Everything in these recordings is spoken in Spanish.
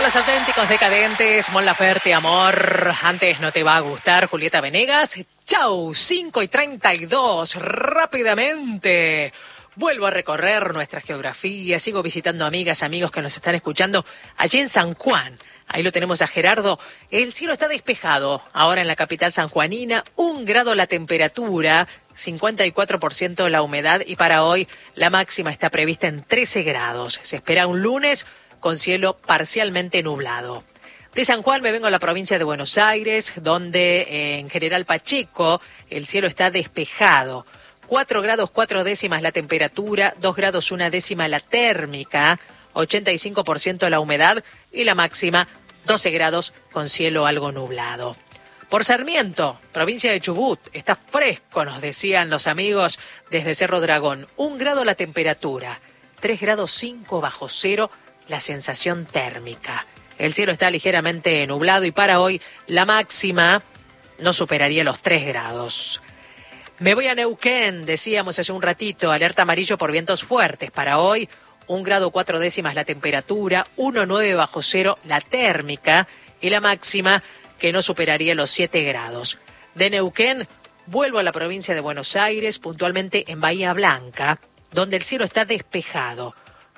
los auténticos decadentes, Mon Laferte, amor. Antes no te va a gustar, Julieta Venegas. Chau, 5:32, rápidamente. Vuelvo a recorrer nuestra geografía, sigo visitando amigas, amigos que nos están escuchando allí en San Juan. Ahí lo tenemos a Gerardo. El cielo está despejado ahora en la capital sanjuanina, 1 grado la temperatura, 54% la humedad y para hoy la máxima está prevista en 13 grados. Se espera un lunes con cielo parcialmente nublado. De San Juan me vengo a la provincia de Buenos Aires, donde en General Pacheco el cielo está despejado. 4 grados 4 décimas la temperatura, 2 grados 1 décima la térmica, 85% la humedad y la máxima 12 grados con cielo algo nublado. Por Sarmiento, provincia de Chubut, está fresco, nos decían los amigos desde Cerro Dragón. 1 grado la temperatura, 3 grados 5 bajo cero la sensación térmica. El cielo está ligeramente nublado y para hoy la máxima no superaría los 3 grados. Me voy a Neuquén, decíamos hace un ratito, alerta amarillo por vientos fuertes. Para hoy, 1 grado 4 décimas la temperatura, 1,9 bajo cero la térmica y la máxima que no superaría los 7 grados. De Neuquén, vuelvo a la provincia de Buenos Aires, puntualmente en Bahía Blanca, donde el cielo está despejado.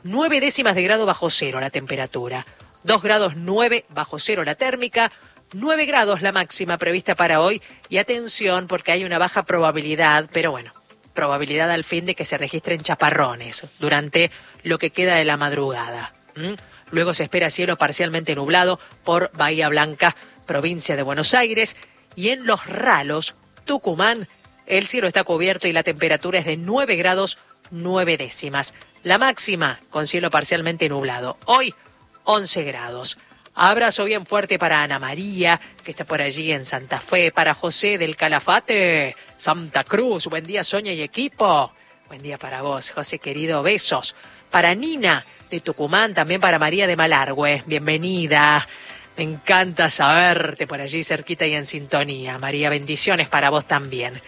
9 décimas de grado bajo cero la temperatura, 2 grados 9 bajo cero la térmica, 9 grados la máxima prevista para hoy y atención porque hay una baja probabilidad, pero bueno, probabilidad al fin de que se registren chaparrones durante lo que queda de la madrugada. Luego se espera cielo parcialmente nublado por Bahía Blanca, provincia de Buenos Aires, y en Los Ralos, Tucumán, el cielo está cubierto y la temperatura es de 9 grados 9 décimas. La máxima con cielo parcialmente nublado. Hoy, 11 grados. Abrazo bien fuerte para Ana María, que está por allí en Santa Fe, para José del Calafate, Santa Cruz. Buen día, Sonia y equipo. Buen día para vos, José querido. Besos. Para Nina de Tucumán, también para María de Malargüe. Bienvenida. Me encanta saberte por allí cerquita y en sintonía. María, bendiciones para vos también.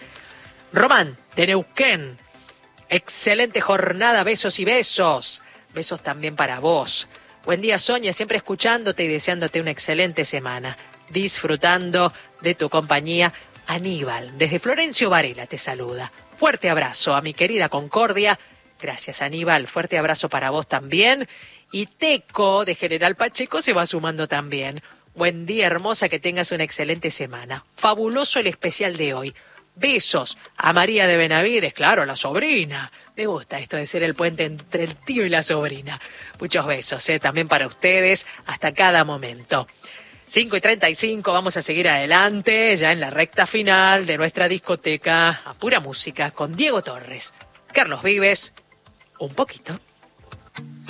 Román de Neuquén. Excelente jornada, besos y besos. Besos también para vos. Buen día, Sonia, siempre escuchándote y deseándote una excelente semana. Disfrutando de tu compañía. Aníbal, desde Florencio Varela, te saluda. Fuerte abrazo a mi querida Concordia. Gracias, Aníbal. Fuerte abrazo para vos también. Y Teco, de General Pacheco, se va sumando también. Buen día, hermosa, que tengas una excelente semana. Fabuloso el especial de hoy. Besos a María de Benavides, claro, la sobrina. Me gusta esto de ser el puente entre el tío y la sobrina. Muchos besos, también para ustedes, hasta cada momento. 5:35, vamos a seguir adelante, ya en la recta final de nuestra discoteca a pura música, con Diego Torres, Carlos Vives, un poquito.